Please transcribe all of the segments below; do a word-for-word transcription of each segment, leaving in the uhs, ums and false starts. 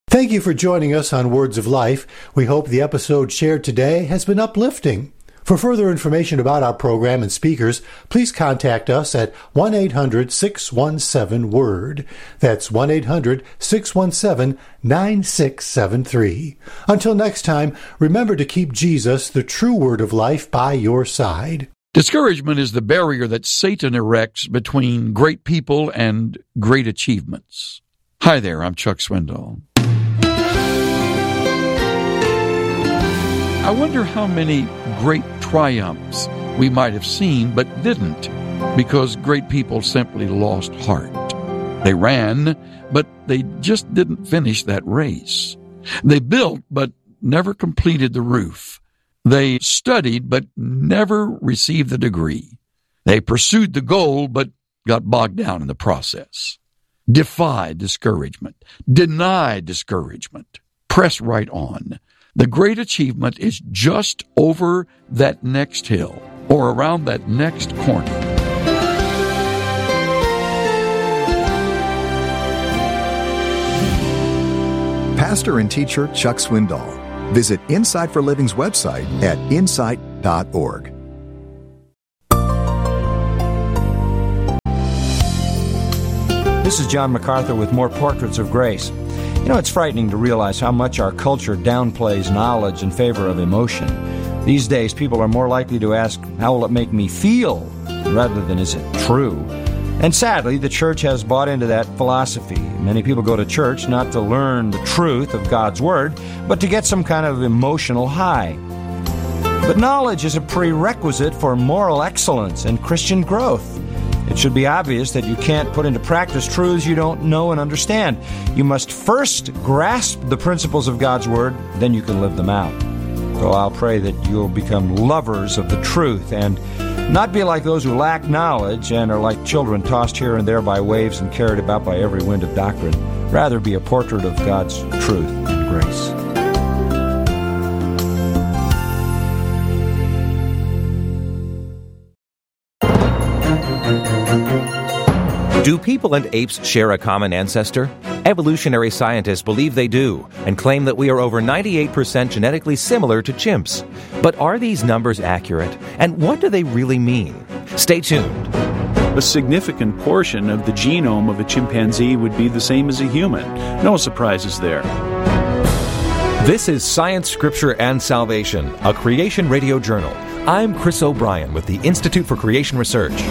Thank you for joining us on Words of Life. We hope the episode shared today has been uplifting. For further information about our program and speakers, please contact us at one eight hundred six one seven WORD. That's one eight hundred six one seven nine six seven three. Until next time, remember to keep Jesus, the true Word of Life, by your side. Discouragement is the barrier that Satan erects between great people and great achievements. Hi there, I'm Chuck Swindoll. I wonder how many great triumphs we might have seen but didn't, because great people simply lost heart. They ran, but they just didn't finish that race. They built, but never completed the roof. They studied, but never received the degree. They pursued the goal, but got bogged down in the process. Defy discouragement. Deny discouragement. Press right on. The great achievement is just over that next hill or around that next corner. Pastor and teacher Chuck Swindoll. Visit Insight for Living's website at insight dot org. This is John MacArthur with more Portraits of Grace. You know, it's frightening to realize how much our culture downplays knowledge in favor of emotion. These days, people are more likely to ask, how will it make me feel, rather than is it true? And sadly, the church has bought into that philosophy. Many people go to church not to learn the truth of God's Word, but to get some kind of emotional high. But knowledge is a prerequisite for moral excellence and Christian growth. It should be obvious that you can't put into practice truths you don't know and understand. You must first grasp the principles of God's Word, then you can live them out. So I'll pray that you'll become lovers of the truth and not be like those who lack knowledge and are like children tossed here and there by waves and carried about by every wind of doctrine. Rather be a portrait of God's truth and grace. Do people and apes share a common ancestor? Evolutionary scientists believe they do and claim that we are over ninety-eight percent genetically similar to chimps. But are these numbers accurate? And what do they really mean? Stay tuned. A significant portion of the genome of a chimpanzee would be the same as a human. No surprises there. This is Science, Scripture, and Salvation, a Creation Radio journal. I'm Chris O'Brien with the Institute for Creation Research.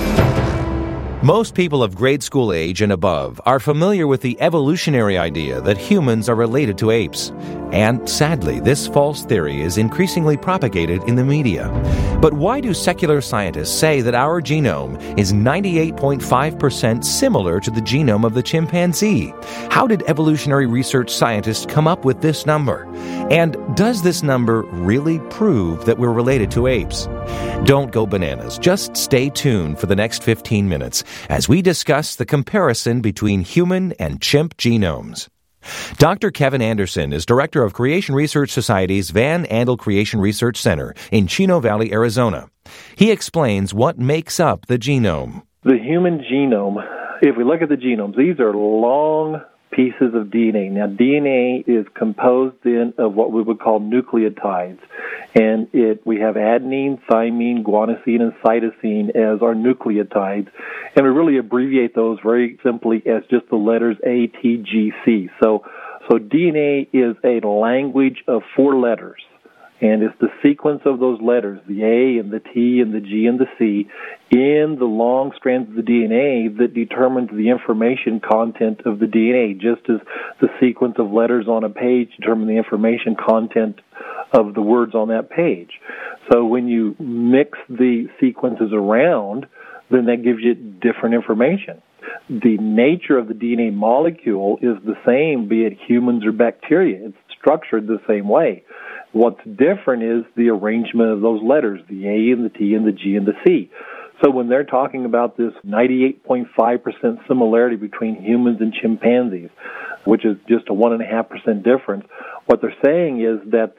Most people of grade school age and above are familiar with the evolutionary idea that humans are related to apes. And sadly, this false theory is increasingly propagated in the media. But why do secular scientists say that our genome is ninety-eight point five percent similar to the genome of the chimpanzee? How did evolutionary research scientists come up with this number? And does this number really prove that we're related to apes? Don't go bananas. Just stay tuned for the next fifteen minutes as we discuss the comparison between human and chimp genomes. Doctor Kevin Anderson is director of Creation Research Society's Van Andel Creation Research Center in Chino Valley, Arizona. He explains what makes up the genome. The human genome, if we look at the genomes, these are long pieces of D N A. Now, D N A is composed then of what we would call nucleotides. And it we have adenine, thymine, guanosine, and cytosine as our nucleotides. And we really abbreviate those very simply as just the letters A, T, G, C. So, so D N A is a language of four letters. And it's the sequence of those letters, the A and the T and the G and the C, in the long strands of the D N A that determines the information content of the D N A, just as the sequence of letters on a page determine the information content of the words on that page. So when you mix the sequences around, then that gives you different information. The nature of the D N A molecule is the same, be it humans or bacteria. It's structured the same way. What's different is the arrangement of those letters, the A and the T and the G and the C. So when they're talking about this ninety-eight point five percent similarity between humans and chimpanzees, which is just a one point five percent difference, what they're saying is that the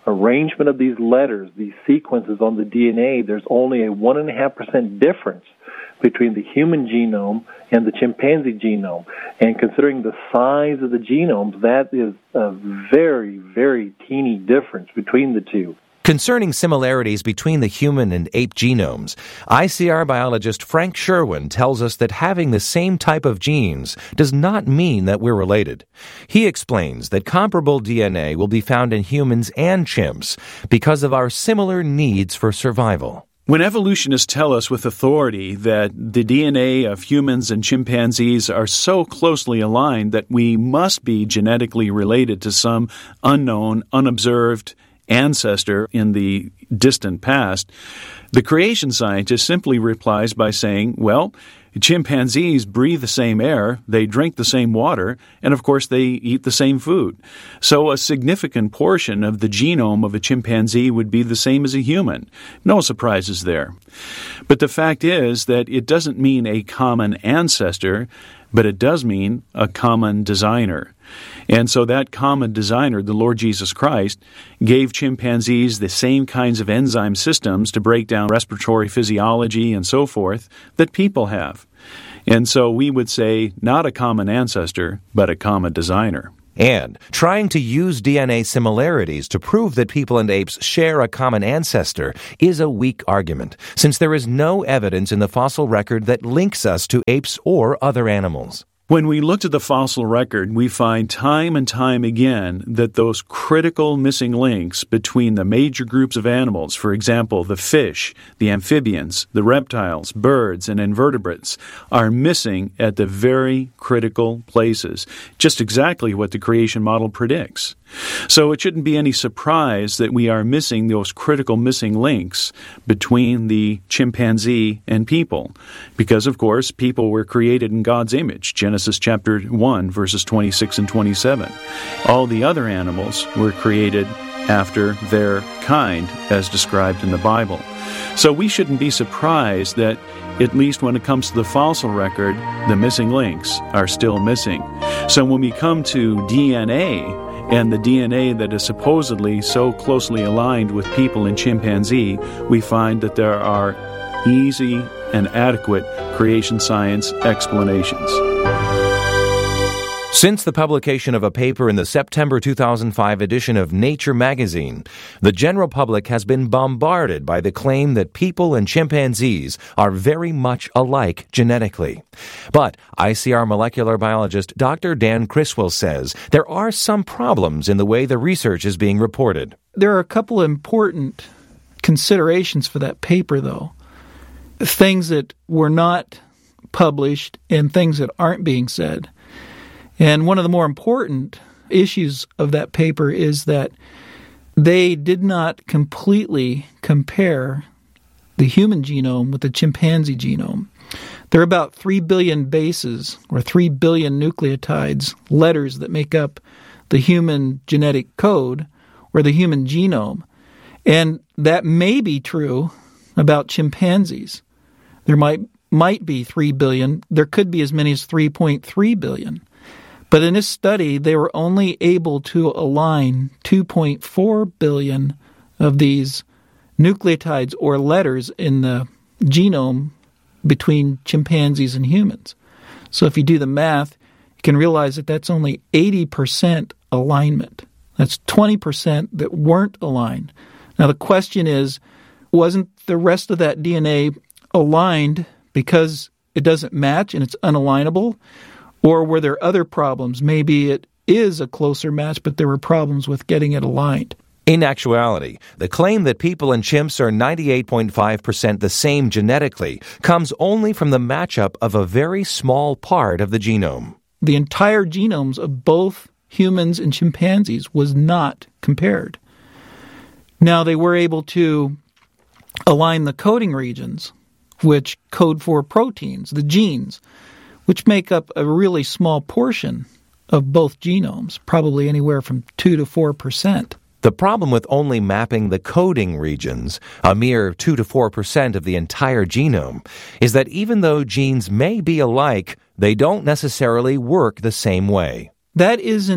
arrangement of these letters, these sequences on the D N A, there's only a one point five percent difference between the human genome and the chimpanzee genome. And considering the size of the genomes, that is a very, very teeny difference between the two. Concerning similarities between the human and ape genomes, I C R biologist Frank Sherwin tells us that having the same type of genes does not mean that we're related. He explains that comparable D N A will be found in humans and chimps because of our similar needs for survival. When evolutionists tell us with authority that the D N A of humans and chimpanzees are so closely aligned that we must be genetically related to some unknown, unobserved ancestor in the distant past, the creation scientist simply replies by saying, well, chimpanzees breathe the same air, they drink the same water, and of course they eat the same food. So a significant portion of the genome of a chimpanzee would be the same as a human. No surprises there. But the fact is that it doesn't mean a common ancestor, but it does mean a common designer. And so that common designer, the Lord Jesus Christ, gave chimpanzees the same kinds of enzyme systems to break down respiratory physiology and so forth that people have. And so we would say not a common ancestor, but a common designer. And trying to use D N A similarities to prove that people and apes share a common ancestor is a weak argument, since there is no evidence in the fossil record that links us to apes or other animals. When we looked at the fossil record, we find time and time again that those critical missing links between the major groups of animals, for example, the fish, the amphibians, the reptiles, birds, and invertebrates, are missing at the very critical places, just exactly what the creation model predicts. So it shouldn't be any surprise that we are missing those critical missing links between the chimpanzee and people, because, of course, people were created in God's image, Genesis chapter one, verses twenty-six and twenty-seven. All the other animals were created after their kind, as described in the Bible. So we shouldn't be surprised that, at least when it comes to the fossil record, the missing links are still missing. So when we come to D N A, and the D N A that is supposedly so closely aligned with people and chimpanzee, we find that there are easy and adequate creation science explanations. Since the publication of a paper in the September two thousand five edition of Nature magazine, the general public has been bombarded by the claim that people and chimpanzees are very much alike genetically. But I C R molecular biologist Doctor Dan Criswell says there are some problems in the way the research is being reported. There are a couple important considerations for that paper, though. Things that were not published and things that aren't being said. And one of the more important issues of that paper is that they did not completely compare the human genome with the chimpanzee genome. There are about three billion bases, or three billion nucleotides, letters that make up the human genetic code, or the human genome. And that may be true about chimpanzees. There might might be three billion. There could be as many as three point three billion. But in this study, they were only able to align two point four billion of these nucleotides or letters in the genome between chimpanzees and humans. So if you do the math, you can realize that that's only eighty percent alignment. That's twenty percent that weren't aligned. Now the question is, wasn't the rest of that D N A aligned because it doesn't match and it's unalignable? Or were there other problems? Maybe it is a closer match, but there were problems with getting it aligned. In actuality, the claim that people and chimps are ninety-eight point five percent the same genetically comes only from the matchup of a very small part of the genome. The entire genomes of both humans and chimpanzees was not compared. Now, they were able to align the coding regions, which code for proteins, the genes, which make up a really small portion of both genomes, probably anywhere from two to four percent. The problem with only mapping the coding regions, a mere two to four percent of the entire genome, is that even though genes may be alike, they don't necessarily work the same way. That isn't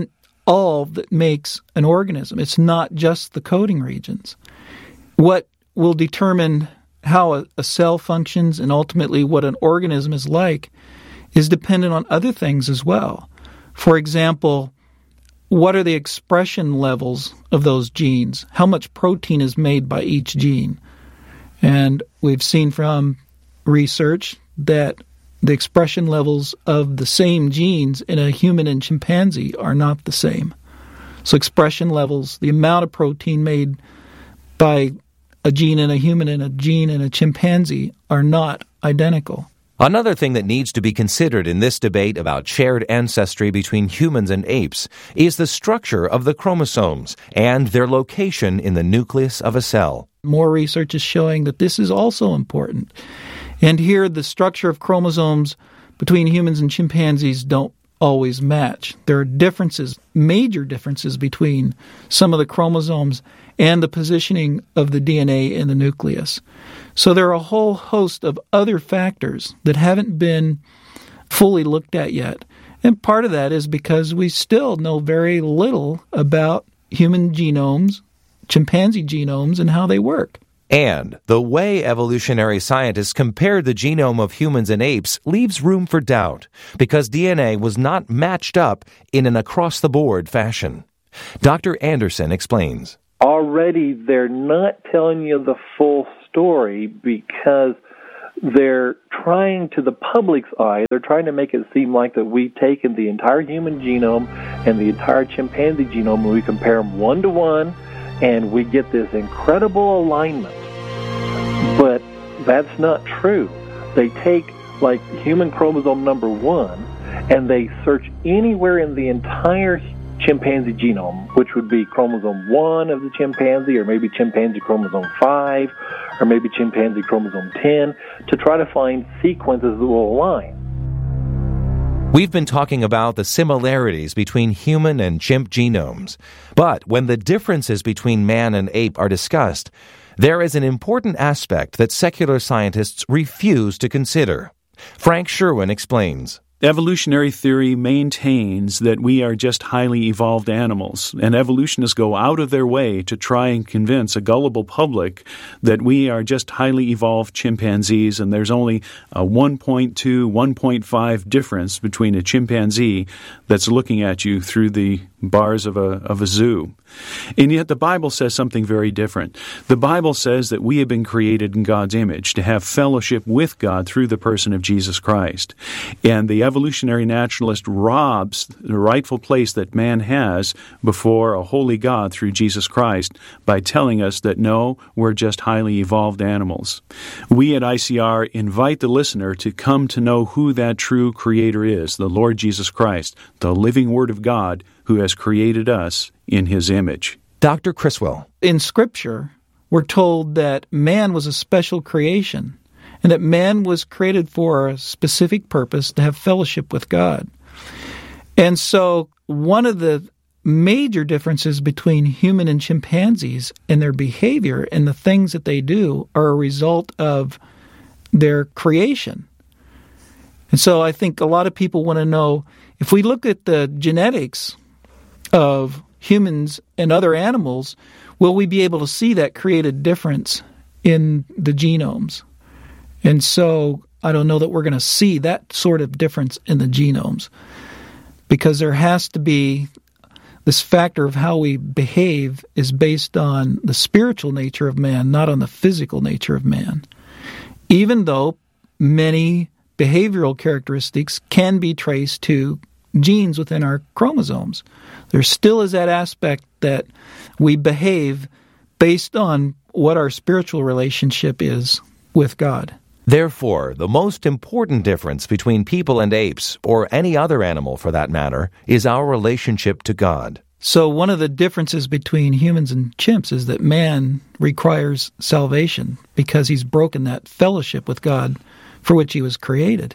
all that makes an organism. It's not just the coding regions. What will determine how a, a cell functions and ultimately what an organism is like is dependent on other things as well. For example, what are the expression levels of those genes? How much protein is made by each gene? And we've seen from research that the expression levels of the same genes in a human and chimpanzee are not the same. So expression levels, the amount of protein made by a gene in a human and a gene in a chimpanzee are not identical. Another thing that needs to be considered in this debate about shared ancestry between humans and apes is the structure of the chromosomes and their location in the nucleus of a cell. More research is showing that this is also important. And here, the structure of chromosomes between humans and chimpanzees don't always match. There are differences, major differences between some of the chromosomes and the positioning of the D N A in the nucleus. So there are a whole host of other factors that haven't been fully looked at yet. And part of that is because we still know very little about human genomes, chimpanzee genomes, and how they work. And the way evolutionary scientists compared the genome of humans and apes leaves room for doubt, because D N A was not matched up in an across-the-board fashion. Doctor Anderson explains. Already they're not telling you the full story because they're trying, to the public's eye, they're trying to make it seem like that we've taken the entire human genome and the entire chimpanzee genome and we compare them one to one and we get this incredible alignment. But that's not true. They take, like, human chromosome number one and they search anywhere in the entire chimpanzee genome, which would be chromosome one of the chimpanzee, or maybe chimpanzee chromosome five, or maybe chimpanzee chromosome ten, to try to find sequences that will align. We've been talking about the similarities between human and chimp genomes, but when the differences between man and ape are discussed, there is an important aspect that secular scientists refuse to consider. Frank Sherwin explains. Evolutionary theory maintains that we are just highly evolved animals, and evolutionists go out of their way to try and convince a gullible public that we are just highly evolved chimpanzees, and there's only a one point two, one point five difference between a chimpanzee that's looking at you through the bars of a of a zoo. And yet the Bible says something very different. The Bible says that we have been created in God's image to have fellowship with God through the person of Jesus Christ. And the evolutionary naturalist robs the rightful place that man has before a holy God through Jesus Christ by telling us that no, we're just highly evolved animals. We at I C R invite the listener to come to know who that true Creator is, the Lord Jesus Christ, the living Word of God, who has created us in His image. Doctor Criswell. In Scripture, we're told that man was a special creation and that man was created for a specific purpose, to have fellowship with God. And so one of the major differences between human and chimpanzees in their behavior and the things that they do are a result of their creation. And so I think a lot of people want to know, if we look at the genetics of humans and other animals, will we be able to see that created difference in the genomes? And so I don't know that we're going to see that sort of difference in the genomes, because there has to be this factor of how we behave is based on the spiritual nature of man, not on the physical nature of man. Even though many behavioral characteristics can be traced to genes within our chromosomes, there still is that aspect that we behave based on what our spiritual relationship is with God. Therefore, the most important difference between people and apes, or any other animal for that matter, is our relationship to God. So one of the differences between humans and chimps is that man requires salvation because he's broken that fellowship with God for which he was created.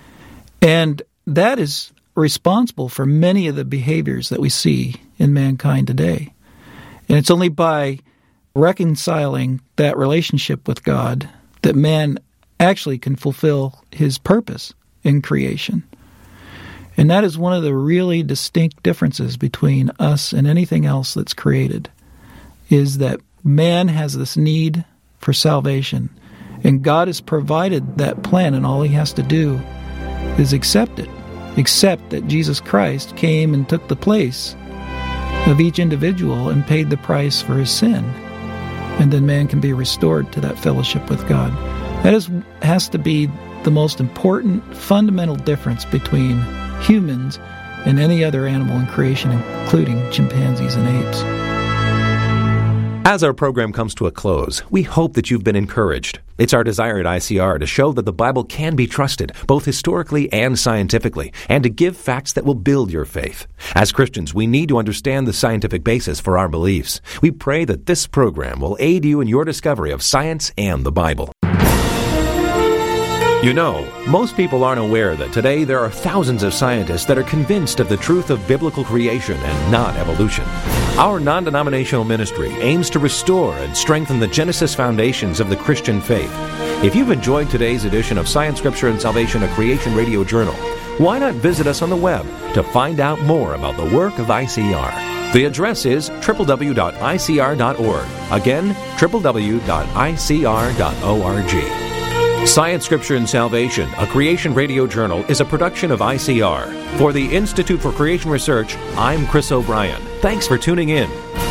And that is responsible for many of the behaviors that we see in mankind today. And it's only by reconciling that relationship with God that man actually can fulfill his purpose in creation. And that is one of the really distinct differences between us and anything else that's created, is that man has this need for salvation, and God has provided that plan, and all he has to do is accept it, accept that Jesus Christ came and took the place of each individual and paid the price for his sin, and then man can be restored to that fellowship with God. That is has to be the most important, fundamental difference between humans and any other animal in creation, including chimpanzees and apes. As our program comes to a close, we hope that you've been encouraged. It's our desire at I C R to show that the Bible can be trusted, both historically and scientifically, and to give facts that will build your faith. As Christians, we need to understand the scientific basis for our beliefs. We pray that this program will aid you in your discovery of science and the Bible. You know, most people aren't aware that today there are thousands of scientists that are convinced of the truth of biblical creation and not evolution. Our non-denominational ministry aims to restore and strengthen the Genesis foundations of the Christian faith. If you've enjoyed today's edition of Science, Scripture, and Salvation, a Creation Radio Journal, why not visit us on the web to find out more about the work of I C R? The address is w w w dot i c r dot org. Again, w w w dot i c r dot org. Science, Scripture, and Salvation, a Creation Radio Journal, is a production of I C R. For the Institute for Creation Research, I'm Chris O'Brien. Thanks for tuning in.